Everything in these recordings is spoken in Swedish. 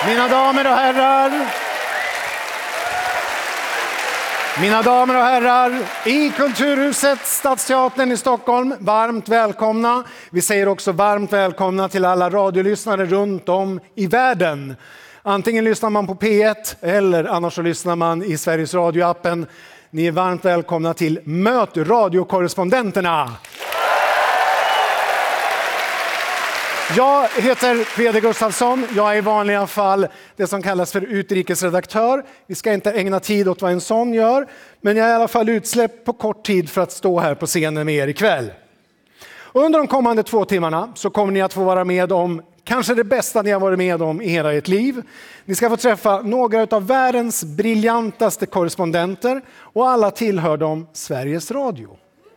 Mina damer och herrar, i Kulturhuset Stadsteatern i Stockholm, varmt välkomna. Vi säger också varmt välkomna till alla radiolyssnare runt om i världen. Antingen lyssnar man på P1 eller annars så lyssnar man i Sveriges Radio-appen. Ni är varmt välkomna till Möt radiokorrespondenterna. Jag heter Peder Gustafsson. Jag är i vanliga fall det som kallas för utrikesredaktör. Vi ska inte ägna tid åt vad en sån gör, men jag är i alla fall utsläppt på kort tid för att stå här på scenen med er ikväll. Och under de kommande 2 timmarna så kommer ni att få vara med om kanske det bästa ni har varit med om i hela ert liv. Ni ska få träffa några av världens briljantaste korrespondenter och alla tillhör de Sveriges Radio.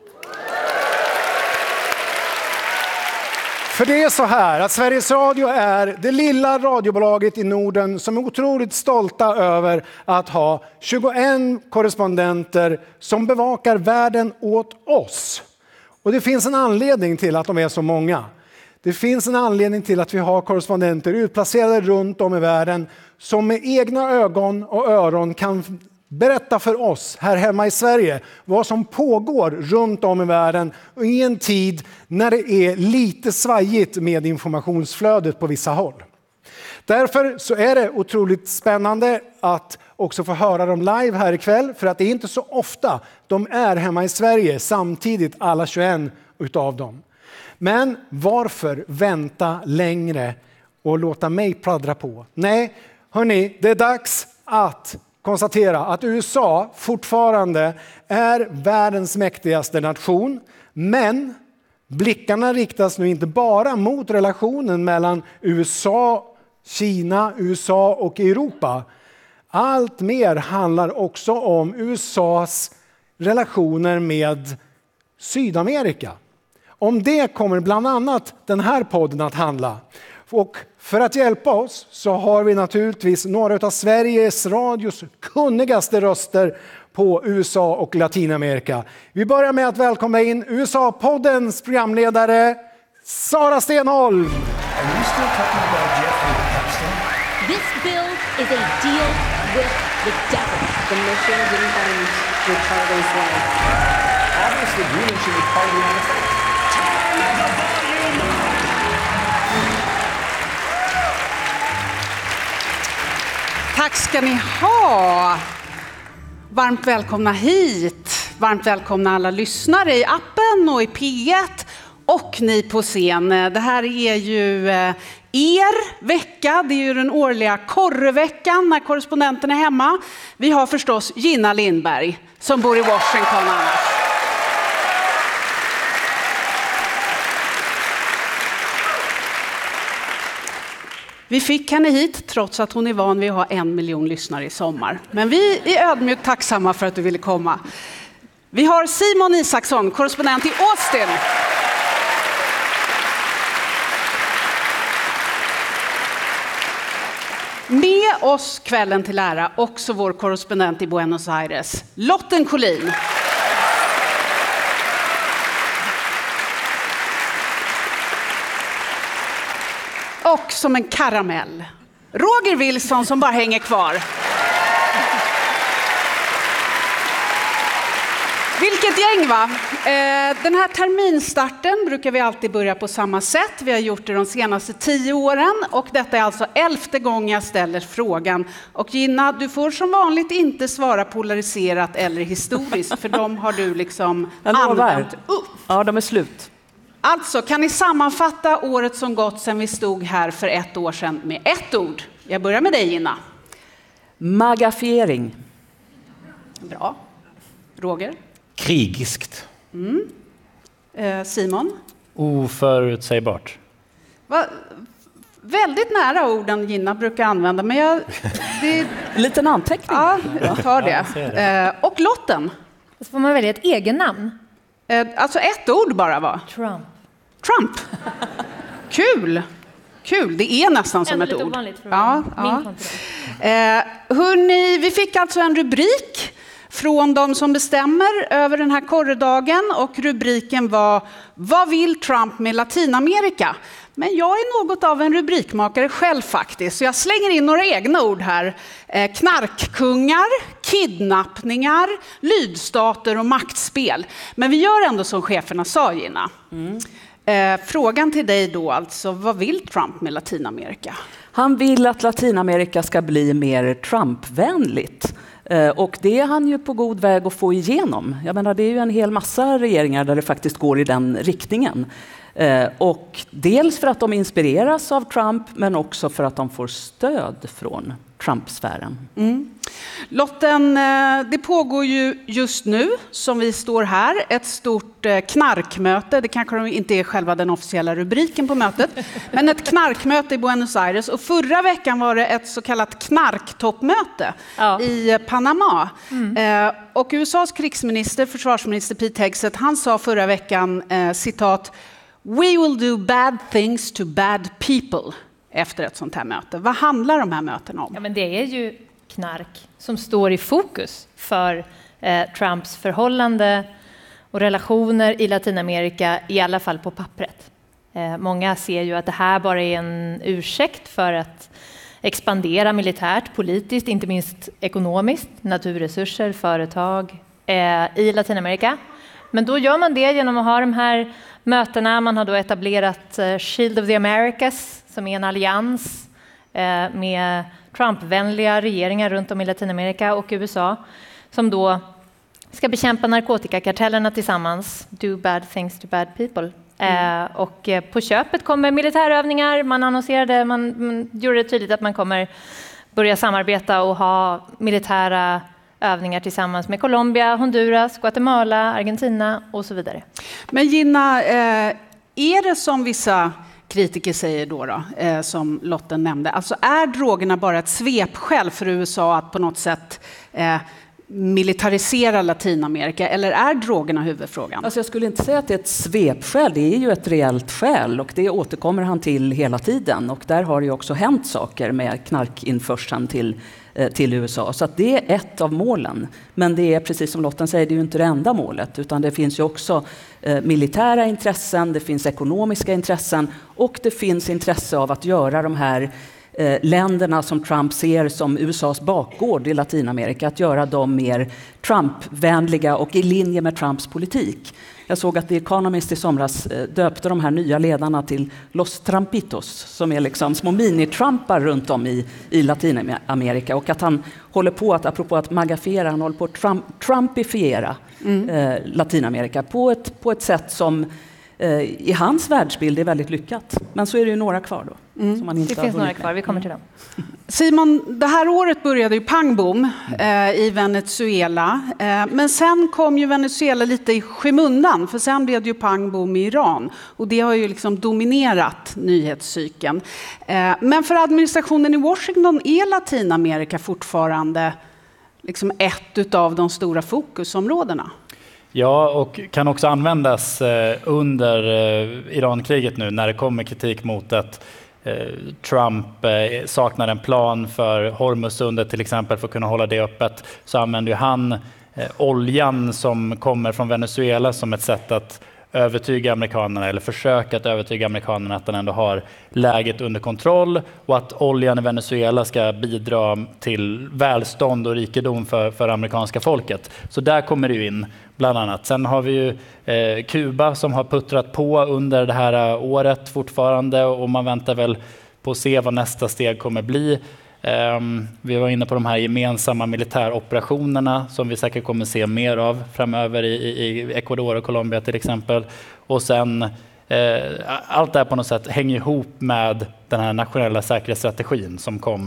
För det är så här att Sveriges Radio är det lilla radiobolaget i Norden som är otroligt stolta över att ha 21 korrespondenter som bevakar världen åt oss. Och det finns en anledning till att de är så många. Det finns en anledning till att vi har korrespondenter utplacerade runt om i världen som med egna ögon och öron kan berätta för oss här hemma i Sverige vad som pågår runt om i världen och i en tid när det är lite svajigt med informationsflödet på vissa håll. Därför så är det otroligt spännande att också få höra dem live här ikväll, för att det är inte så ofta de är hemma i Sverige samtidigt, alla 21 utav dem. Men varför vänta längre och låta mig pladdra på? Nej, hörni, det är dags att konstatera att USA fortfarande är världens mäktigaste nation, men blickarna riktas nu inte bara mot relationen mellan USA, Kina, USA och Europa. Allt mer handlar också om USAs relationer med Sydamerika. Om det kommer bland annat den här podden att handla. Och för att hjälpa oss så har vi naturligtvis några av Sveriges Radios kunnigaste röster på USA och Latinamerika. Vi börjar med att välkomna in USA-poddens programledare Sara Stenholm. This bill is a deal with the devil. The mission didn't end with Carter's life. Obviously, Greenland should be part of the United States. Tack ska ni ha. Varmt välkomna hit. Varmt välkomna alla lyssnare i appen och i P1 och ni på scen. Det här är ju er vecka. Det är ju den årliga korreveckan när korrespondenten är hemma. Vi har förstås Gina Lindberg som bor i Washington annars. Vi fick henne hit trots att hon är van vid att ha 1 miljon lyssnare i sommar. Men vi är ödmjukt tacksamma för att du ville komma. Vi har Simon Isaksson, korrespondent i Austin. Med oss kvällen till ära också vår korrespondent i Buenos Aires, Lotten Collin. Och som en karamell, Roger Wilson som bara hänger kvar. Vilket gäng va? Den här terminstarten brukar vi alltid börja på samma sätt. Vi har gjort det de senaste 10 åren och detta är alltså 11:e gången jag ställer frågan. Och Gina, du får som vanligt inte svara polariserat eller historiskt, för de har du liksom använt upp. Ja, de är slut. Alltså, kan ni sammanfatta året som gått sedan vi stod här för 1 år sedan med ett ord? Jag börjar med dig, Gina. Magafiering. Bra. Roger? Krigiskt. Simon? Oförutsägbart. Väldigt nära orden Gina brukar använda, men En liten anteckning. Ja, jag tar det. Och Lotten? Så får man välja ett egen namn. Alltså ett ord bara va? Trump. Kul. Det är nästan som ett ord. Ovanligt för min hörni, vi fick alltså en rubrik från de som bestämmer över den här korredagen och rubriken var: Vad vill Trump med Latinamerika? Men jag är något av en rubrikmakare själv faktiskt, så jag slänger in några egna ord här. Knarkkungar, kidnappningar, lydstater och maktspel. Men vi gör ändå som cheferna sa, Gina. Frågan till dig då alltså, vad vill Trump med Latinamerika? Han vill att Latinamerika ska bli mer Trump-vänligt. Och det är han ju på god väg att få igenom. Jag menar, det är ju en hel massa regeringar där det faktiskt går i den riktningen. Och dels för att de inspireras av Trump, men också för att de får stöd från Trump-sfären. Lotten, det pågår ju just nu, som vi står här, ett stort knarkmöte. Det kanske inte är själva den officiella rubriken på mötet, men ett knarkmöte i Buenos Aires. Och förra veckan var det ett så kallat knarktoppmöte i Panama. Och USAs krigsminister, försvarsminister Pete Hegseth, han sa förra veckan, citat, "We will do bad things to bad people" efter ett sånt här möte. Vad handlar de här mötena om? Ja, men det är ju knark som står i fokus för Trumps förhållande och relationer i Latinamerika, i alla fall på pappret. Många ser ju att det här bara är en ursäkt för att expandera militärt, politiskt, inte minst ekonomiskt, naturresurser, företag i Latinamerika. Men då gör man det genom att ha de här mötena. Man har då etablerat Shield of the Americas, som är en allians med Trump-vänliga regeringar runt om i Latinamerika och USA, som då ska bekämpa narkotikakartellerna tillsammans. Do bad things to bad people. Och på köpet kommer militärövningar. Man annonserade, man gjorde det tydligt att man kommer börja samarbeta och ha militära övningar tillsammans med Colombia, Honduras, Guatemala, Argentina och så vidare. Men Gina, är det som vissa kritiker säger då, som Lotten nämnde, alltså är drogerna bara ett svepskäl för USA att på något sätt militarisera Latinamerika, eller är drogerna huvudfrågan? Alltså jag skulle inte säga att det är ett svepskäl, det är ju ett reellt skäl och det återkommer han till hela tiden, och där har det ju också hänt saker med knarkinförseln till USA. Så att det är ett av målen. Men det är, precis som Lotten säger, det är ju inte det enda målet, utan det finns ju också militära intressen, det finns ekonomiska intressen och det finns intresse av att göra de här länderna som Trump ser som USAs bakgård i Latinamerika, att göra dem mer Trump-vänliga och i linje med Trumps politik. Jag såg att The Economist i somras döpte de här nya ledarna till Los Trumpitos, som är liksom små mini-Trumpar runt om i Latinamerika, och att han håller på att, apropå att magafiera, han håller på att Trumpifiera Latinamerika på ett sätt som i hans världsbild är väldigt lyckat. Men så är det ju några kvar då. Som man inte det finns några kvar, vi kommer till dem. Simon, det här året började ju pang boom i Venezuela. Men sen kom ju Venezuela lite i skymundan, för sen blev det ju pang boom i Iran. Och det har ju liksom dominerat nyhetscykeln. Men för administrationen i Washington är Latinamerika fortfarande liksom ett av de stora fokusområdena. Ja, och kan också användas under Irankriget nu, när det kommer kritik mot att Trump saknar en plan för Hormuzsundet till exempel för att kunna hålla det öppet, så använder ju han oljan som kommer från Venezuela som ett sätt att övertyga amerikanerna, eller försöka att övertyga amerikanerna att den ändå har läget under kontroll och att oljan i Venezuela ska bidra till välstånd och rikedom för amerikanska folket. Så där kommer det ju in bland annat. Sen har vi ju Kuba som har puttrat på under det här året fortfarande, och man väntar väl på att se vad nästa steg kommer bli. Vi var inne på de här gemensamma militäroperationerna som vi säkert kommer se mer av framöver i Ecuador och Colombia till exempel. Och sen allt det här på något sätt hänger ihop med den här nationella säkerhetsstrategin som kom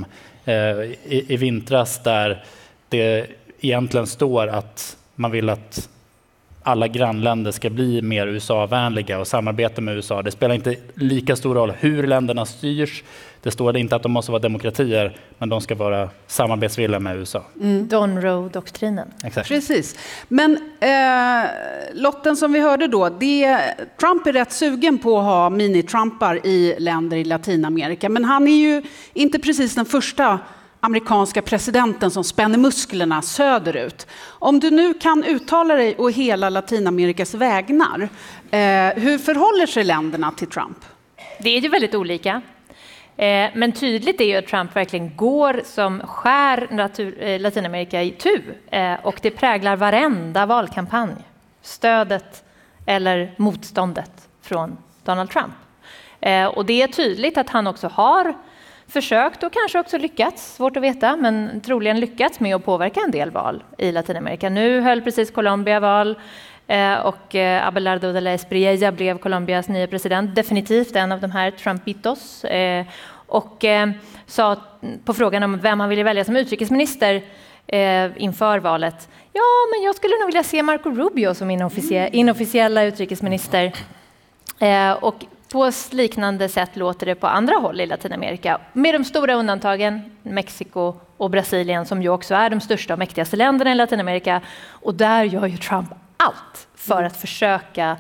i vintras, där det egentligen står att man vill att alla grannländer ska bli mer USA-vänliga och samarbeta med USA. Det spelar inte lika stor roll hur länderna styrs. Det står inte att de måste vara demokratier, men de ska vara samarbetsvilliga med USA. Don Rowe-doktrinen. Exakt. Precis. Men Lotten, som vi hörde då, Trump är rätt sugen på att ha mini-Trumpar i länder i Latinamerika. Men han är ju inte precis den första amerikanska presidenten som spänner musklerna söderut. Om du nu kan uttala dig å hela Latinamerikas vägnar, hur förhåller sig länderna till Trump? Det är ju väldigt olika. Men tydligt är ju att Trump verkligen går som skär Latinamerika i tu. Och det präglar varenda valkampanj. Stödet eller motståndet från Donald Trump. Och det är tydligt att han också har försökt och kanske också lyckats, svårt att veta, men troligen lyckats med att påverka en del val i Latinamerika. Nu höll precis Colombia val och Abelardo de la Espriella blev Colombias nya president. Definitivt en av de här Trumpitos. Och sa på frågan om vem han ville välja som utrikesminister inför valet. Ja, men jag skulle nog vilja se Marco Rubio som inofficiella utrikesminister. Och på liknande sätt låter det på andra håll i Latinamerika. Med de stora undantagen, Mexiko och Brasilien som ju också är de största och mäktigaste länderna i Latinamerika. Och där gör ju Trump allt för att försöka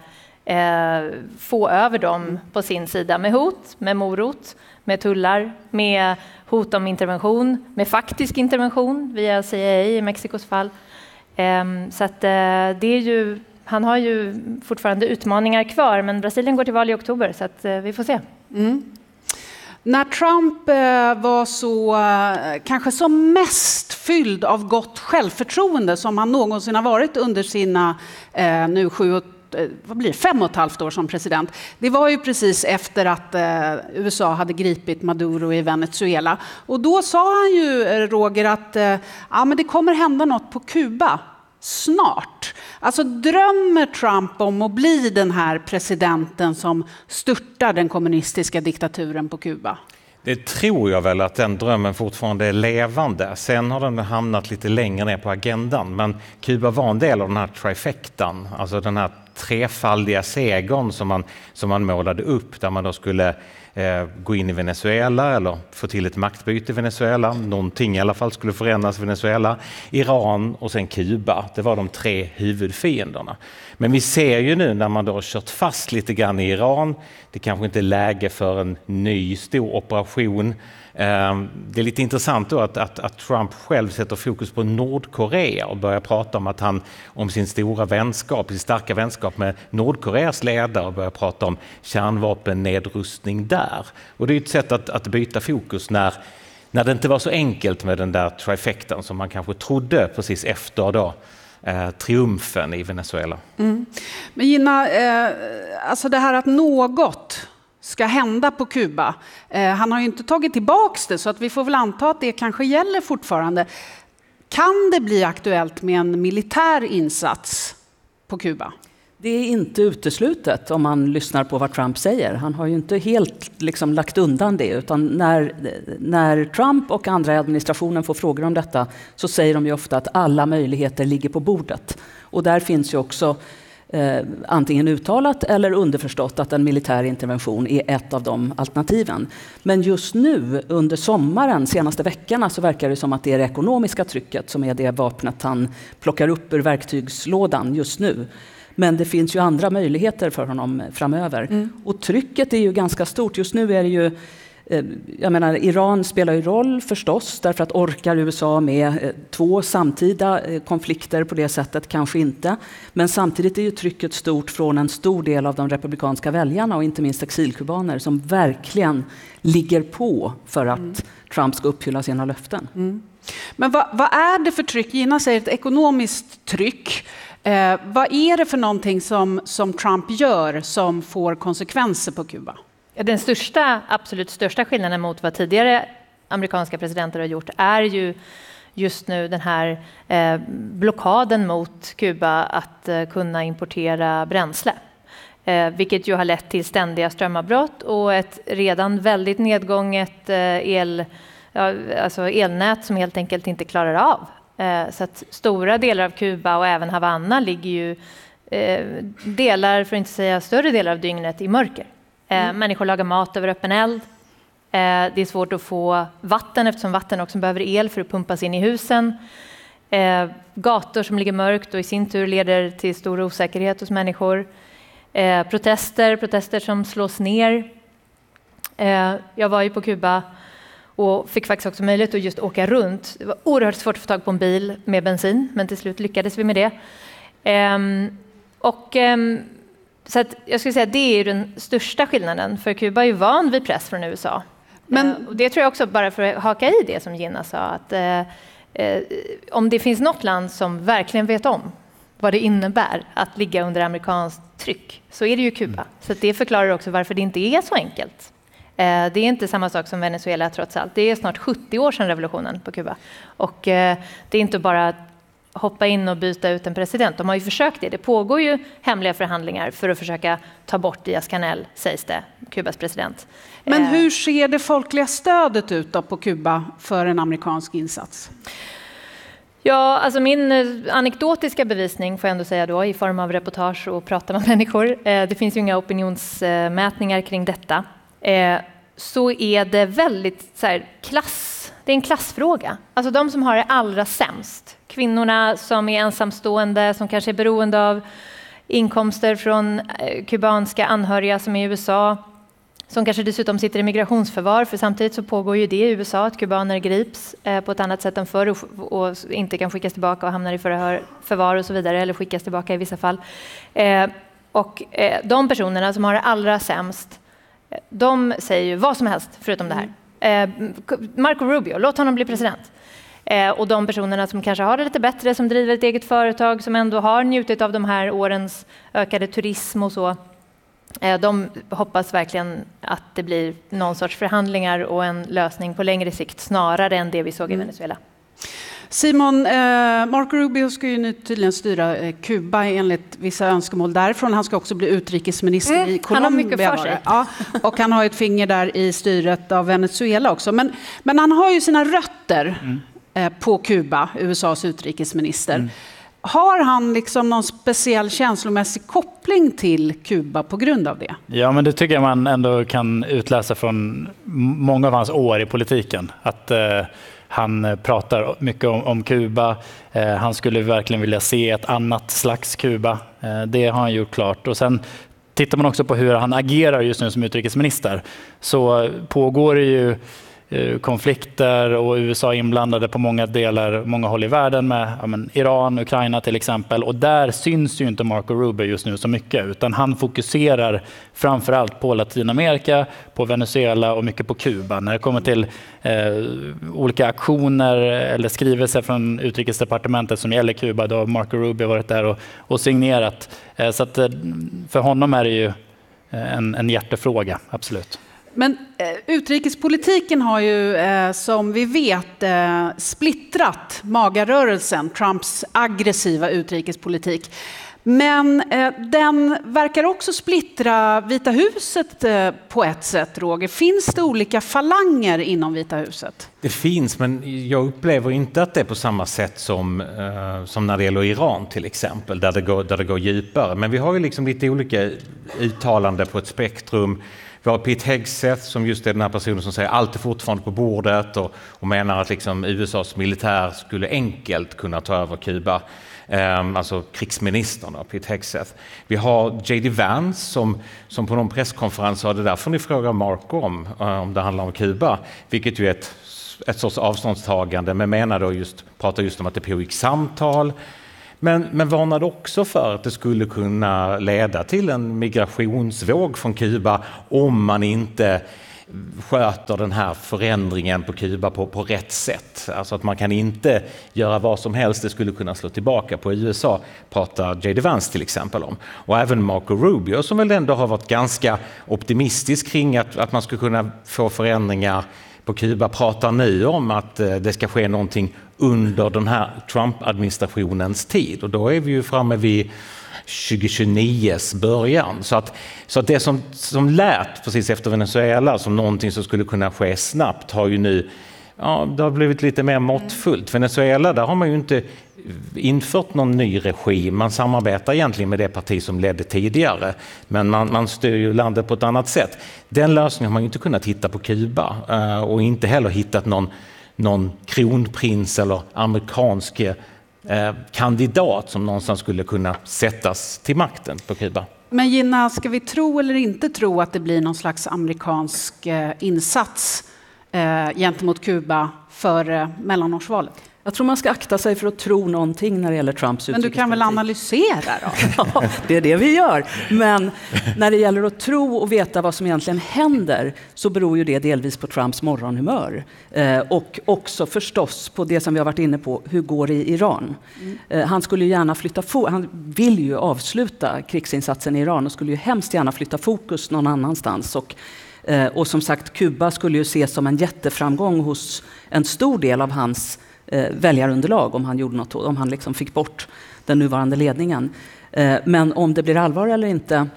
få över dem på sin sida med hot, med morot, med tullar, med hot om intervention, med faktisk intervention via CIA i Mexikos fall. Så att det är ju, han har ju fortfarande utmaningar kvar, men Brasilien går till val i oktober så att vi får se. När Trump var så kanske som mest fylld av gott självförtroende som han någonsin har varit under sina nu 5,5 år som president. Det var ju precis efter att USA hade gripit Maduro i Venezuela. Och då sa han ju, Roger, att men det kommer hända något på Kuba snart. Alltså drömmer Trump om att bli den här presidenten som störtar den kommunistiska diktaturen på Kuba? Det tror jag väl att den drömmen fortfarande är levande. Sen har den hamnat lite längre ner på agendan. Men Kuba var en del av den här trifectan, alltså den här trefaldiga segern som man målade upp, där man då skulle gå in i Venezuela eller få till ett maktbyte i Venezuela. Någonting i alla fall skulle förändras i Venezuela, Iran och sen Kuba. Det var de 3 huvudfienderna. Men vi ser ju nu när man då har kört fast lite grann i Iran, det kanske inte är läge för en ny stor operation. Det är lite intressant då att Trump själv sätter fokus på Nordkorea och börjar prata om att om sin stora vänskap, sin starka vänskap med Nordkoreas ledare, och börjar prata om kärnvapennedrustning där. Och det är ett sätt att byta fokus när det inte var så enkelt med den där trifectan som man kanske trodde precis efter då triumfen i Venezuela. Men Gina, alltså det här att något ska hända på Kuba. Han har ju inte tagit tillbaks det, så att vi får väl anta att det kanske gäller fortfarande. Kan det bli aktuellt med en militär insats på Kuba? Det är inte uteslutet om man lyssnar på vad Trump säger. Han har ju inte helt lagt undan det, utan när Trump och andra i administrationen får frågor om detta så säger de ju ofta att alla möjligheter ligger på bordet. Och där finns ju också antingen uttalat eller underförstått att en militär intervention är ett av de alternativen. Men just nu under sommaren, senaste veckorna, så verkar det som att det är det ekonomiska trycket som är det vapnet han plockar upp ur verktygslådan just nu. Men det finns ju andra möjligheter för honom framöver. Och trycket är ju ganska stort. Just nu är det ju, jag menar, Iran spelar ju roll förstås, därför att orkar USA med 2 samtida konflikter på det sättet? Kanske inte. Men samtidigt är ju trycket stort från en stor del av de republikanska väljarna och inte minst exilkubaner som verkligen ligger på för att Trump ska uppfylla sina löften. Men vad är det för tryck? Gina säger ett ekonomiskt tryck. Vad är det för någonting som Trump gör som får konsekvenser på Kuba? Den absolut största skillnaden mot vad tidigare amerikanska presidenter har gjort är ju just nu den här blockaden mot Kuba att kunna importera bränsle. Vilket ju har lett till ständiga strömavbrott och ett redan väldigt nedgånget elnät som helt enkelt inte klarar av. Så att stora delar av Kuba och även Havanna ligger ju delar, för att inte säga större delar av dygnet, i mörker. Människor lagar mat över öppen eld. Det är svårt att få vatten eftersom vatten också behöver el för att pumpas in i husen. Gator som ligger mörkt och i sin tur leder till stor osäkerhet hos människor. Protester som slås ner. Jag var ju på Kuba och fick faktiskt också möjlighet att just åka runt. Det var oerhört svårt att få tag på en bil med bensin, men till slut lyckades vi med det. Så att jag skulle säga att det är ju den största skillnaden, för Kuba är ju van vid press från USA. Och det tror jag också, bara för att haka i det som Gina sa, att om det finns något land som verkligen vet om vad det innebär att ligga under amerikanskt tryck, så är det ju Kuba. Så att det förklarar också varför det inte är så enkelt. Det är inte samma sak som Venezuela trots allt. Det är snart 70 år sedan revolutionen på Kuba. Och det är inte bara att hoppa in och byta ut en president. De har ju försökt det. Det pågår ju hemliga förhandlingar för att försöka ta bort Díaz-Canel, sägs det, Kubas president. Men hur ser det folkliga stödet ut då på Kuba för en amerikansk insats? Ja, alltså min anekdotiska bevisning får jag ändå säga då, i form av reportage och prata med människor. Det finns ju inga opinionsmätningar kring detta. Så är det väldigt så här, det är en klassfråga. Alltså de som har det allra sämst, kvinnorna som är ensamstående, som kanske är beroende av inkomster från kubanska anhöriga som är i USA, som kanske dessutom sitter i migrationsförvar, för samtidigt så pågår ju det i USA att kubaner grips på ett annat sätt än förr och inte kan skickas tillbaka och hamnar i förvar och så vidare, eller skickas tillbaka i vissa fall. De personerna som har det allra sämst, de säger ju vad som helst förutom det här. Marco Rubio, låt honom bli president. Och de personerna som kanske har det lite bättre, som driver ett eget företag, som ändå har njutit av de här årens ökade turism och så, de hoppas verkligen att det blir någon sorts förhandlingar och en lösning på längre sikt, snarare än det vi såg i Venezuela. Simon, Marco Rubio ska ju nu tydligen styra Kuba enligt vissa önskemål därifrån. Han ska också bli utrikesminister i Colombia. Han har mycket för sig. Ja, och han har ett finger där i styret av Venezuela också. Men han har ju sina rötter på Kuba, USAs utrikesminister. Har han liksom någon speciell känslomässig koppling till Kuba på grund av det? Ja, men det tycker jag man ändå kan utläsa från många av hans år i politiken. Att han pratar mycket om Kuba. Han skulle verkligen vilja se ett annat slags Kuba. Det har han gjort klart. Och sen tittar man också på hur han agerar just nu som utrikesminister, så pågår det ju konflikter och USA inblandade på många håll i världen med Iran, Ukraina till exempel, och där syns ju inte Marco Rubio just nu så mycket, utan han fokuserar framförallt på Latinamerika, på Venezuela och mycket på Kuba. När det kommer till olika aktioner eller skrivelser från utrikesdepartementet som gäller Kuba, då har Marco Rubio varit där och signerat. Så att för honom är det ju en hjärtefråga, absolut. Men utrikespolitiken har ju som vi vet splittrat MAGA-rörelsen, Trumps aggressiva utrikespolitik. Men den verkar också splittra Vita huset på ett sätt, Roger. Finns det olika falanger inom Vita huset? Det finns, men jag upplever inte att det är på samma sätt som när det gäller Iran till exempel, där det går djupare. Men vi har ju liksom lite olika uttalanden på ett spektrum. Vi har Pete Hegseth som just är den här personen som säger allt är fortfarande på bordet och menar att liksom USAs militär skulle enkelt kunna ta över Kuba. Alltså krigsministern då, Pete Hegseth. Vi har J.D. Vance som på någon presskonferens sa det där får ni fråga Marco om det handlar om Kuba, vilket ju är ett sorts avståndstagande, men pratar just om att det pågick samtal. Men varnade också för att det skulle kunna leda till en migrationsvåg från Kuba om man inte sköter den här förändringen på Kuba på rätt sätt. Alltså att man kan inte göra vad som helst, det skulle kunna slå tillbaka på USA, pratar J.D. Vance till exempel om. Och även Marco Rubio som väl ändå har varit ganska optimistisk kring att man skulle kunna få förändringar på Kuba, pratar nu om att det ska ske någonting under den här Trump-administrationens tid. Och då är vi ju framme vid 2029s början. Så att det som lät precis efter Venezuela som någonting som skulle kunna ske snabbt har ju nu, det har blivit lite mer måttfullt. Venezuela, där har man ju inte infört någon ny regim. Man samarbetar egentligen med det parti som ledde tidigare. Men man styr ju landet på ett annat sätt. Den lösningen har man ju inte kunnat hitta på Kuba. Och inte heller hittat någon kronprins eller amerikansk kandidat som någonstans skulle kunna sättas till makten på Kuba. Men Gina, ska vi tro eller inte tro att det blir någon slags amerikansk insats gentemot Kuba för mellanårsvalet? Jag tror man ska akta sig för att tro någonting när det gäller Trumps Men du kan väl analysera då? Ja, det är det vi gör. Men när det gäller att tro och veta vad som egentligen händer så beror ju det delvis på Trumps morgonhumör. Och också förstås på det som vi har varit inne på, hur går det i Iran? Han skulle ju gärna han vill ju avsluta krigsinsatsen i Iran och skulle ju hemskt gärna flytta fokus någon annanstans. Och som sagt, Kuba skulle ju ses som en jätteframgång hos en stor del av hans väljarunderlag om han gjorde något, om han liksom fick bort den nuvarande ledningen. Men om det blir allvar eller inte,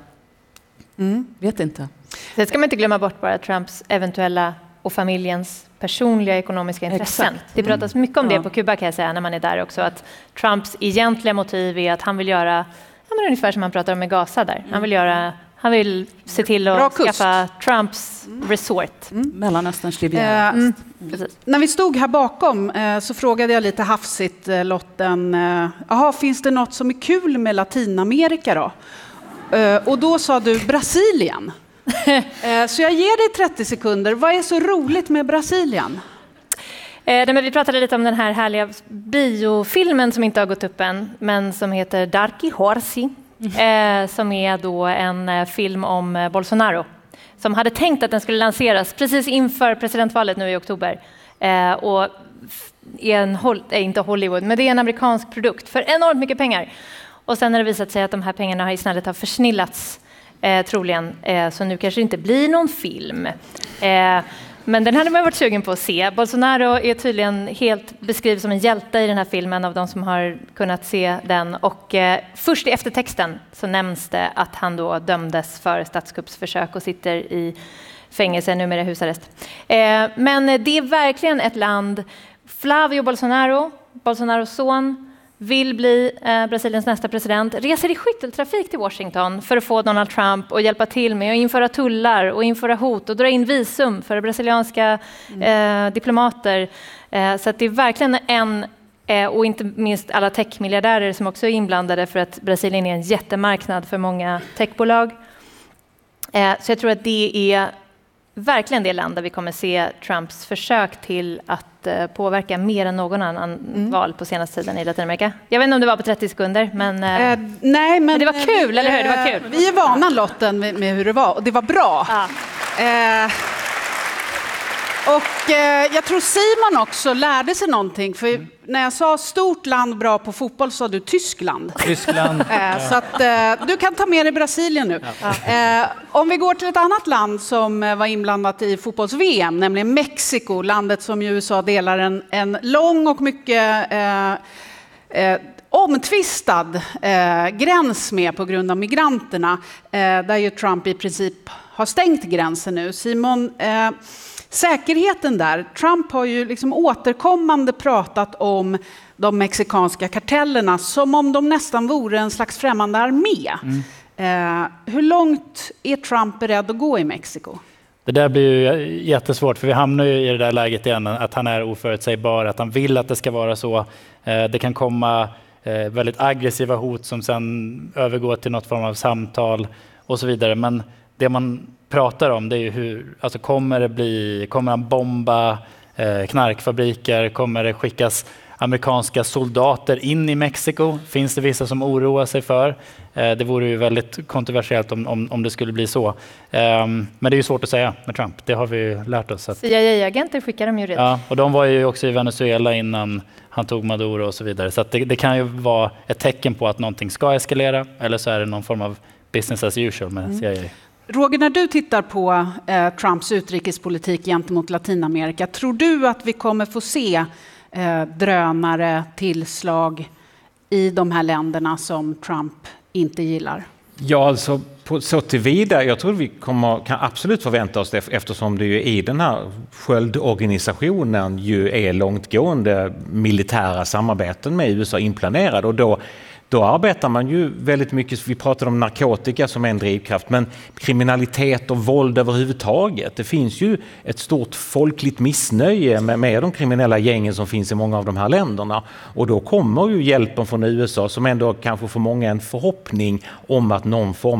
vet inte. Det ska man inte glömma bort bara Trumps eventuella och familjens personliga ekonomiska intressen. Exakt. Det pratas mycket om det på Kuba kan jag säga när man är där också. Att Trumps egentliga motiv är att han vill göra ungefär som man pratar om med Gaza där. Han vill se till att skaffa Trumps resort. Mellanösterns Riviera. När vi stod här bakom så frågade jag lite hafsigt Lotten, finns det något som är kul med Latinamerika då? Och då sa du Brasilien. Så jag ger dig 30 sekunder. Vad är så roligt med Brasilien? Men vi pratade lite om den här härliga biofilmen som inte har gått upp än, men som heter Darky Horsi. Som är då en film om Bolsonaro som hade tänkt att den skulle lanseras precis inför presidentvalet nu i oktober och är inte Hollywood, men det är en amerikansk produkt för enormt mycket pengar och sen har det visat sig att de här pengarna istället har försnillats troligen, så nu kanske det inte blir någon film. Men den hade man varit sugen på att se. Bolsonaro är tydligen helt beskriven som en hjälte i den här filmen av de som har kunnat se den. Och först i eftertexten så nämns det att han då dömdes för statskuppsförsök och sitter i fängelse, numera husarrest. Men det är verkligen ett land. Flavio Bolsonaro, Bolsonaros son, vill bli Brasiliens nästa president, reser i skytteltrafik till Washington för att få Donald Trump att hjälpa till med att införa tullar och införa hot och dra in visum för brasilianska diplomater. Så att det är verkligen och inte minst alla techmiljardärer som också är inblandade för att Brasilien är en jättemarknad för många techbolag. Så jag tror att det är verkligen det land där vi kommer se Trumps försök till att påverka mer än någon annan val på senaste tiden i Latinamerika. Jag vet inte om det var på 30 sekunder, men, nej, men det var kul, eller hur? Det var kul. Vi är vana Lotten med hur det var och det var bra. Ja. Och jag tror Simon också lärde sig någonting. För när jag sa stort land bra på fotboll sa du Tyskland. Så att du kan ta med dig Brasilien nu. Om vi går till ett annat land som var inblandat i fotbolls-VM, nämligen Mexiko. Landet som i USA delar en lång och mycket omtvistad gräns med på grund av migranterna. Där ju Trump i princip har stängt gränsen nu. Simon, säkerheten där. Trump har ju liksom återkommande pratat om de mexikanska kartellerna som om de nästan vore en slags främmande armé. Hur långt är Trump beredd att gå i Mexiko? Det där blir ju jättesvårt, för vi hamnar ju i det där läget igen att han är oförutsägbar, att han vill att det ska vara så. Det kan komma väldigt aggressiva hot som sen övergår till något form av samtal och så vidare. Men det man pratar om det är ju kommer han bomba knarkfabriker, kommer det skickas amerikanska soldater in i Mexiko? Finns det vissa som oroar sig för? Det vore ju väldigt kontroversiellt om det skulle bli så. Men det är ju svårt att säga med Trump, det har vi lärt oss. CIA-agenter skickar de ju redan. Ja, och de var ju också i Venezuela innan han tog Maduro och så vidare. Så att det kan ju vara ett tecken på att någonting ska eskalera, eller så är det någon form av business as usual med CIA. Roger, när du tittar på Trumps utrikespolitik gentemot Latinamerika, tror du att vi kommer få se drönare, tillslag i de här länderna som Trump inte gillar? Ja, alltså så tillvida, jag tror vi kan absolut förvänta oss det, eftersom det ju i den här sköldorganisationen ju är långtgående militära samarbeten med USA inplanerade, och då arbetar man ju väldigt mycket, vi pratar om narkotika som är en drivkraft, men kriminalitet och våld överhuvudtaget. Det finns ju ett stort folkligt missnöje med de kriminella gängen som finns i många av de här länderna. Och då kommer ju hjälpen från USA som ändå kanske för många en förhoppning om att någon form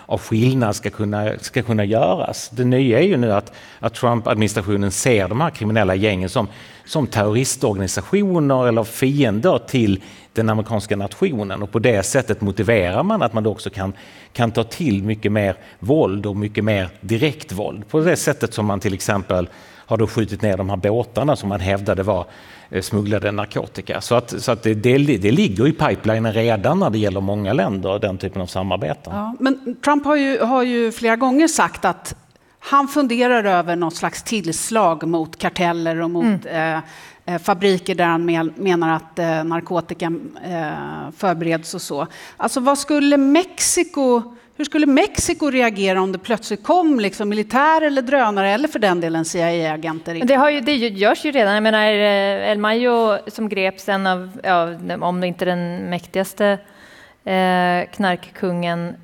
av skillnad ska kunna göras. Det nya är ju nu att Trump-administrationen ser de här kriminella gängen som terroristorganisationer eller fiender till den amerikanska nationen, och på det sättet motiverar man att man då också kan ta till mycket mer våld och mycket mer direkt våld. På det sättet som man till exempel har då skjutit ner de här båtarna som man hävdade var smugglade narkotika. Så att det ligger i pipelinen redan när det gäller många länder och den typen av samarbeten. Ja, men Trump har ju flera gånger sagt att han funderar över något slags tillslag mot karteller och mot fabriker där han menar att narkotikan förbereds och så. Alltså hur skulle Mexiko reagera om det plötsligt kom liksom militär eller drönare eller för den delen CIA-agenter? Det görs ju redan. Jag menar, El Mayo som greps, en av, om det inte den mäktigaste knarkkungen,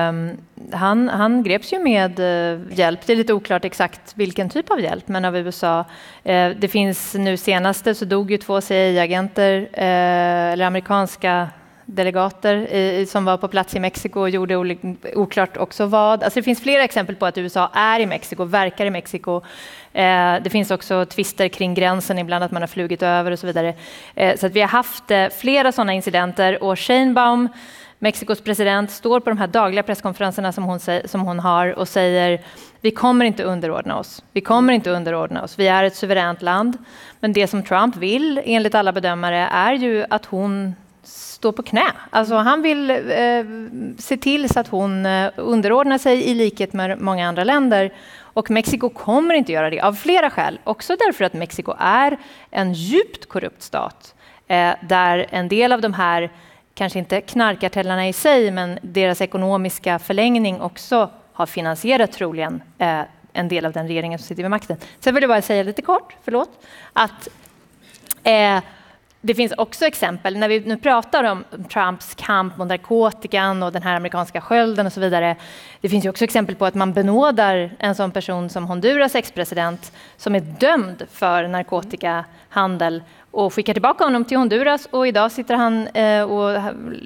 han greps ju med hjälp. Det är lite oklart exakt vilken typ av hjälp, men av USA. Det finns nu senaste så dog ju 2 CIA-agenter eller amerikanska delegater som var på plats i Mexiko och gjorde oklart också vad. Alltså det finns flera exempel på att USA är i Mexiko, verkar i Mexiko. Det finns också tvister kring gränsen, ibland att man har flugit över och så vidare. Så att vi har haft flera sådana incidenter, och Sheinbaum, Mexikos president, står på de här dagliga presskonferenserna som hon har och säger: vi kommer inte underordna oss. Vi kommer inte underordna oss. Vi är ett suveränt land. Men det som Trump vill, enligt alla bedömare, är ju att hon står på knä. Alltså han vill se till så att hon underordnar sig i likhet med många andra länder. Och Mexiko kommer inte göra det av flera skäl. Också därför att Mexiko är en djupt korrupt stat. Där en del av de här, kanske inte knarkartellerna i sig, men deras ekonomiska förlängning också har finansierat troligen en del av den regeringen som sitter vid makten. Sen vill jag bara säga lite kort, att det finns också exempel, när vi nu pratar om Trumps kamp mot narkotikan och den här amerikanska skölden och så vidare. Det finns ju också exempel på att man benådar en sån person som Honduras ex-president som är dömd för narkotikahandel och skickar tillbaka honom till Honduras, och idag sitter han och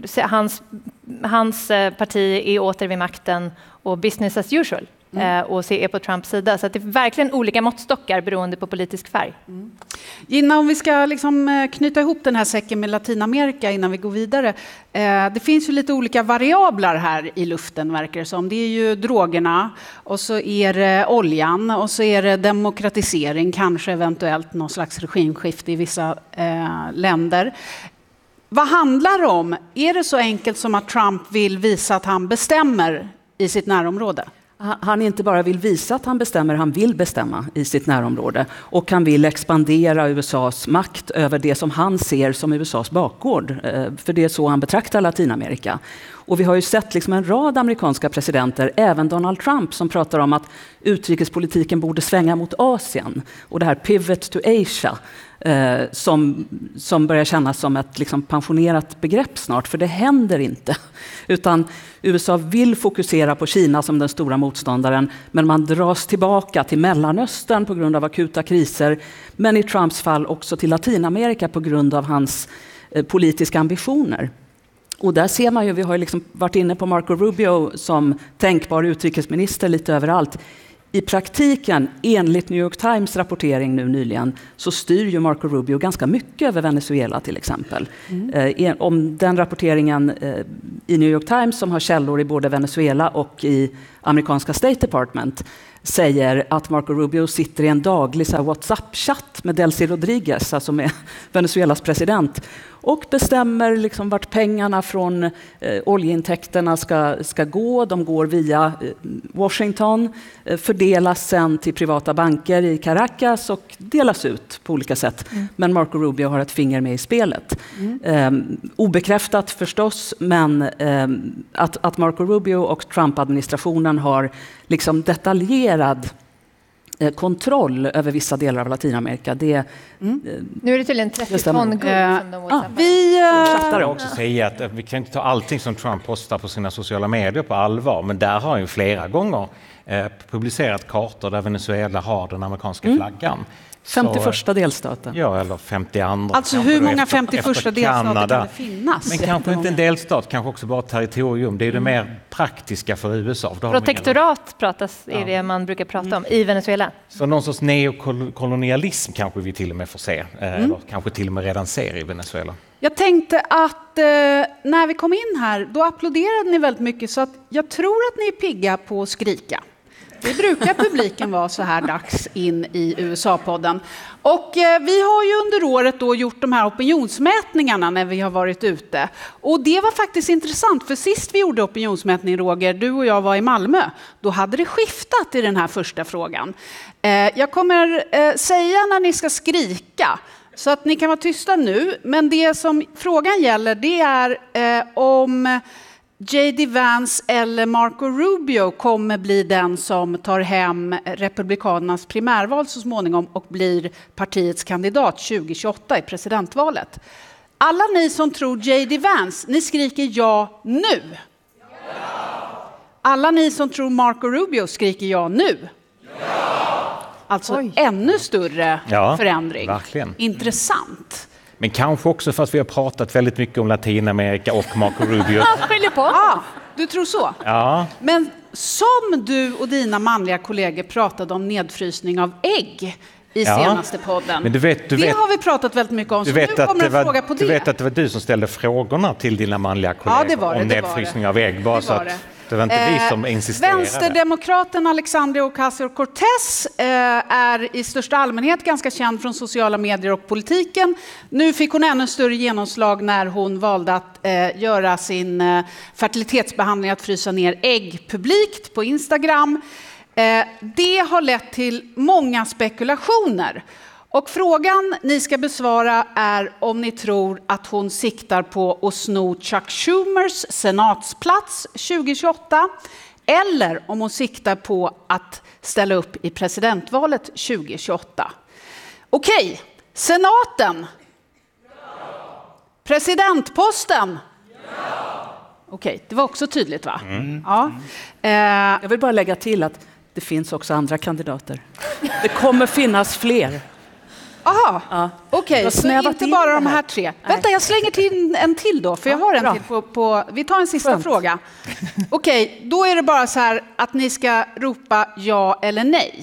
hans parti är åter vid makten och business as usual. Och är på Trumps sida. Så att det är verkligen olika måttstockar beroende på politisk färg. Gina, om vi ska liksom knyta ihop den här säcken med Latinamerika innan vi går vidare. Det finns ju lite olika variabler här i luften, verkar det som. Det är ju drogerna, och så är det oljan, och så är det demokratisering, kanske eventuellt någon slags regimskifte i vissa länder. Vad handlar det om? Är det så enkelt som att Trump vill visa att han bestämmer i sitt närområde? Han inte bara vill visa att han bestämmer, han vill bestämma i sitt närområde. Och han vill expandera USAs makt över det som han ser som USAs bakgård. För det är så han betraktar Latinamerika. Och vi har ju sett liksom en rad amerikanska presidenter, även Donald Trump, som pratar om att utrikespolitiken borde svänga mot Asien. Och det här pivot to Asia, som börjar kännas som ett liksom pensionerat begrepp snart, för det händer inte. Utan USA vill fokusera på Kina som den stora motståndaren, men man dras tillbaka till Mellanöstern på grund av akuta kriser, men i Trumps fall också till Latinamerika på grund av hans politiska ambitioner. Och där ser man ju, vi har ju liksom varit inne på Marco Rubio som tänkbar utrikesminister lite överallt. I praktiken, enligt New York Times rapportering nu nyligen, så styr ju Marco Rubio ganska mycket över Venezuela till exempel. Om den rapporteringen i New York Times, som har källor i både Venezuela och i amerikanska State Department, säger att Marco Rubio sitter i en daglig WhatsApp-chatt med Delcy Rodriguez, alltså med Venezuelas president, och bestämmer liksom vart pengarna från oljeintäkterna ska gå. De går via Washington, fördelas sen till privata banker i Caracas och delas ut på olika sätt. Men Marco Rubio har ett finger med i spelet. Obekräftat förstås, men att Marco Rubio och Trump-administrationen har liksom detaljerad kontroll över vissa delar av Latinamerika. Nu är det tydligen 30 ton guld som de Jag också säga att vi kan inte ta allting som Trump postar på sina sociala medier på allvar, men där har ju flera gånger publicerat kartor där Venezuela har den amerikanska flaggan. 51:a delstaten. Ja, eller 52. Alltså hur många 51:a delstater kan det finnas? Men kanske inte en delstat, kanske också bara territorium. Det är det mer praktiska för USA. Protektorat är det man brukar prata om i Venezuela. Så någon sorts neokolonialism kanske vi till och med får se. Eller kanske till och med redan ser i Venezuela. Jag tänkte att när vi kom in här, då applåderade ni väldigt mycket, så att jag tror att ni är pigga på att skrika. Det brukar publiken vara så här dags in i USA-podden. Och vi har ju under året då gjort de här opinionsmätningarna när vi har varit ute. Och det var faktiskt intressant, för sist vi gjorde opinionsmätning, Roger, du och jag var i Malmö, då hade det skiftat i den här första frågan. Jag kommer säga när ni ska skrika, så att ni kan vara tysta nu. Men det som frågan gäller, det är om J.D. Vance eller Marco Rubio kommer bli den som tar hem Republikanernas primärval så småningom och blir partiets kandidat 2028 i presidentvalet. Alla ni som tror J.D. Vance, ni skriker ja nu. Alla ni som tror Marco Rubio skriker ja nu. Alltså ännu större förändring. Verkligen. Intressant. Men kanske också för att vi har pratat väldigt mycket om Latinamerika och Marco Rubio. Skiljer på. Ja, du tror så? Ja. Men som du och dina manliga kollegor pratade om nedfrysning av ägg i senaste podden. Men du vet, har vi pratat väldigt mycket om, så nu kommer en fråga på det. Du vet att det var du som ställde frågorna till dina manliga kollegor om nedfrysning av ägg. Bara så att det var inte vi som insisterade. Vänsterdemokraten Alexandria Ocasio-Cortez är i största allmänhet ganska känd från sociala medier och politiken. Nu fick hon ännu större genomslag när hon valde att göra sin fertilitetsbehandling, att frysa ner ägg publikt på Instagram. Det har lett till många spekulationer. Och frågan ni ska besvara är om ni tror att hon siktar på att sno Chuck Schumers senatsplats 2028, eller om hon siktar på att ställa upp i presidentvalet 2028. Okej, senaten. Presidentposten. Okej, det var också tydligt, va? Ja. Jag vill bara lägga till att det finns också andra kandidater. Det kommer finnas fler. Aha, okej, så inte bara de här tre. Vänta, jag slänger till en till då, för jag har en till på vi tar en sista fråga. Okej, då är det bara så här att ni ska ropa ja eller nej.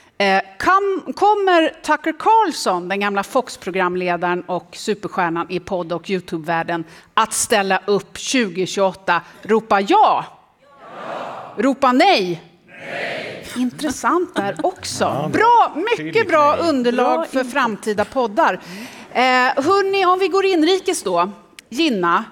Kommer Tucker Carlson, den gamla Fox-programledaren och superstjärnan i podd- och YouTube-världen, att ställa upp 2028? Ropa ja. Ropa nej. Intressant där också. Bra, mycket bra underlag för framtida poddar. Hörrni, om vi går inrikes då. Gina,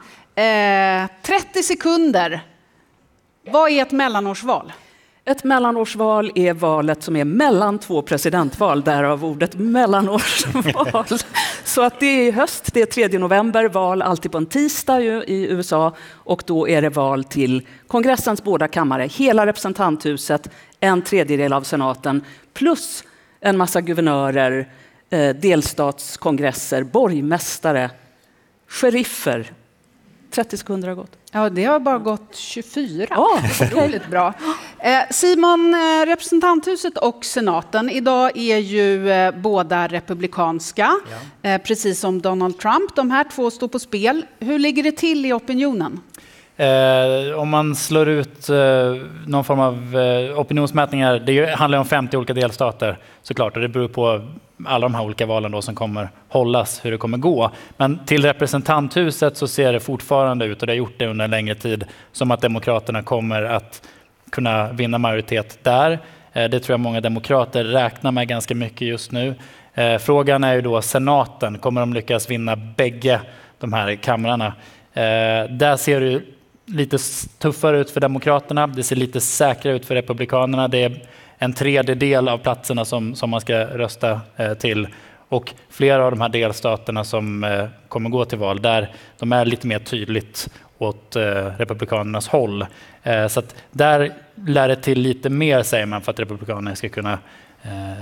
30 sekunder. Vad är ett mellanårsval? Ett mellanårsval är valet som är mellan två presidentval, därav ordet mellanårsval. Så att det är i höst, det är 3 november, val alltid på en tisdag i USA, och då är det val till kongressens båda kammare, hela representanthuset, 1/3 av senaten, plus en massa guvernörer, delstatskongresser, borgmästare, sheriffer. 30 sekunder har gått. Ja, det har bara gått 24. Otroligt bra. Simon, representanthuset och senaten. Idag är ju båda republikanska, precis som Donald Trump. De här två står på spel. Hur ligger det till i opinionen? Om man slår ut någon form av opinionsmätningar, det handlar om 50 olika delstater såklart, och det beror på alla de här olika valen då som kommer hållas, hur det kommer gå. Men till representanthuset så ser det fortfarande ut, och det har gjort det under en längre tid, som att demokraterna kommer att kunna vinna majoritet där. Det tror jag många demokrater räknar med ganska mycket just nu. Frågan är ju då senaten, kommer de lyckas vinna bägge de här kamrarna? Där ser det lite tuffare ut för demokraterna, det ser lite säkrare ut för republikanerna. Det är 1/3 av platserna som man ska rösta till, och flera av de här delstaterna som kommer gå till val, där de är lite mer tydligt åt republikanernas håll. Så att där lär det till lite mer, säger man, för att republikanerna ska kunna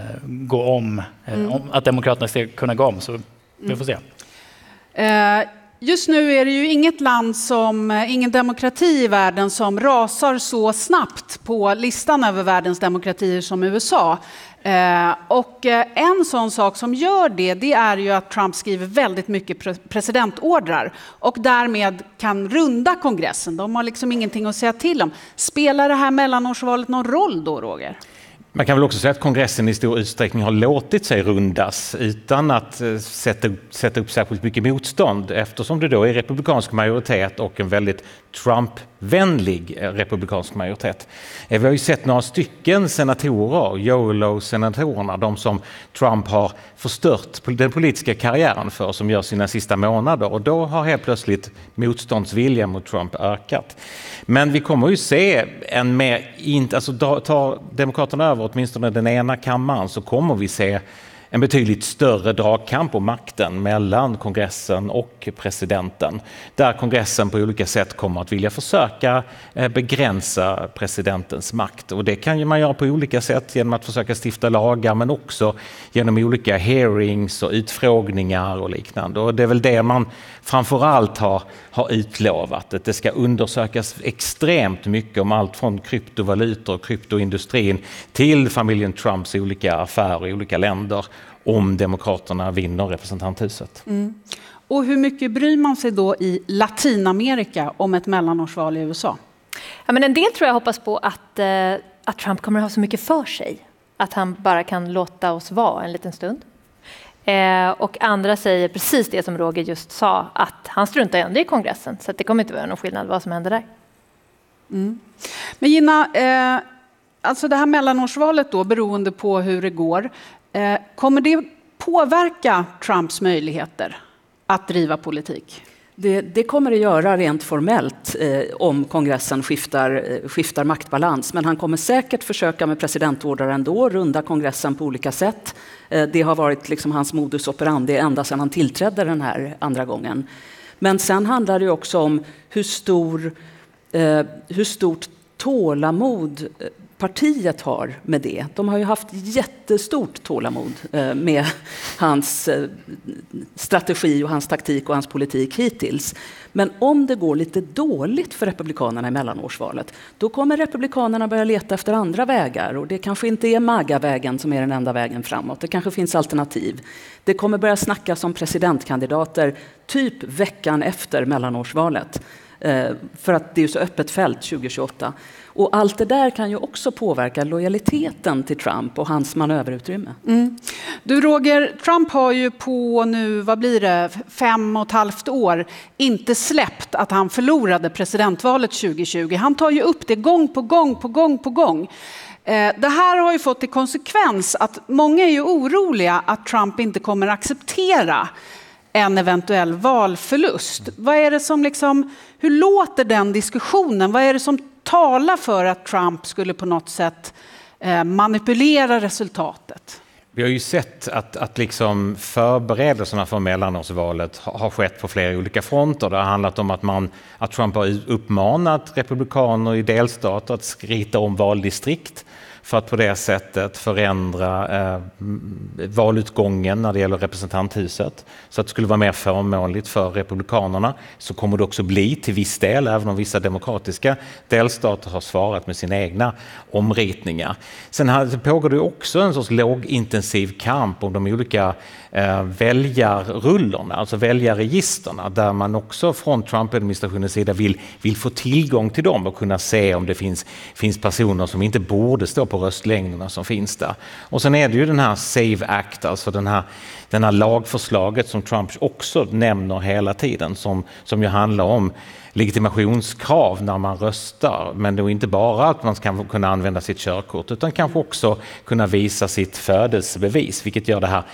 gå om, att demokraterna ska kunna gå om, så vi får se. Just nu är det ju inget land ingen demokrati i världen som rasar så snabbt på listan över världens demokratier som USA. Och en sån sak som gör det är ju att Trump skriver väldigt mycket presidentordrar och därmed kan runda kongressen. De har liksom ingenting att säga till om. Spelar det här mellanårsvalet någon roll då, Roger? Man kan väl också säga att kongressen i stor utsträckning har låtit sig rundas utan att sätta upp särskilt mycket motstånd, eftersom det då är republikansk majoritet och en väldigt Trump-vänlig republikansk majoritet. Vi har ju sett några stycken senatorer, YOLO-senatorerna, de som Trump har förstört den politiska karriären för, som gör sina sista månader, och då har helt plötsligt motståndsviljan mot Trump ökat. Men vi kommer ju se en mer, tar demokraterna över åtminstone den ena kammaren, så kommer vi se en betydligt större dragkamp om makten mellan kongressen och presidenten. Där kongressen på olika sätt kommer att vilja försöka begränsa presidentens makt. Och det kan ju man göra på olika sätt genom att försöka stifta lagar, men också genom olika hearings och utfrågningar och liknande. Och det är väl det man framförallt har utlovat, att det ska undersökas extremt mycket om allt från kryptovalutor och kryptoindustrin till familjen Trumps olika affärer i olika länder, om demokraterna vinner representanthuset. Och hur mycket bryr man sig då i Latinamerika om ett mellanårsval i USA? Ja, men en del tror jag hoppas på att Trump kommer att ha så mycket för sig att han bara kan låta oss vara en liten stund. Och andra säger precis det som Roger just sa, att han struntar ändå i kongressen, så att det kommer inte vara någon skillnad vad som händer där. Men Gina, alltså det här mellanårsvalet då, beroende på hur det går, kommer det påverka Trumps möjligheter att driva politik? Det kommer det göra rent formellt om kongressen skiftar maktbalans. Men han kommer säkert försöka med presidentordrar ändå, runda kongressen på olika sätt. Det har varit liksom hans modus operandi ända sedan han tillträdde den här andra gången. Men sen handlar det också om hur stort tålamod partiet har med det. De har ju haft jättestort tålamod med hans strategi och hans taktik och hans politik hittills. Men om det går lite dåligt för republikanerna i mellanårsvalet, då kommer republikanerna börja leta efter andra vägar, och det kanske inte är MAGA-vägen som är den enda vägen framåt. Det kanske finns alternativ. Det kommer börja snackas om presidentkandidater typ veckan efter mellanårsvalet. För att det är så öppet fält 2028. Och allt det där kan ju också påverka lojaliteten till Trump och hans manöverutrymme. Du Roger, Trump har ju på nu, 5,5 år inte släppt att han förlorade presidentvalet 2020. Han tar ju upp det gång på gång. Det här har ju fått till konsekvens att många är ju oroliga att Trump inte kommer acceptera en eventuell valförlust. Vad är det som hur låter den diskussionen? Vad är det som talar för att Trump skulle på något sätt manipulera resultatet? Vi har ju sett att liksom förberedelserna för mellanårsvalet har skett på flera olika fronter. Det har handlat om att Trump har uppmanat republikaner i delstater att skrita om valdistrikt för att på det sättet förändra valutgången när det gäller representanthuset, så att det skulle vara mer förmånligt för republikanerna. Så kommer det också bli till viss del, även om vissa demokratiska delstater har svarat med sina egna omritningar. Sen pågår det också en sorts lågintensiv kamp om de olika väljarrullorna, alltså väljarregisterna, där man också från Trump-administrationens sida vill få tillgång till dem och kunna se om det finns personer som inte borde stå på röstlängderna som finns där. Och sen är det ju den här Save Act, alltså den här lagförslaget som Trump också nämner hela tiden, som ju handlar om legitimationskrav när man röstar, men då inte bara att man ska kunna använda sitt körkort, utan kanske också kunna visa sitt födelsebevis, vilket gör det här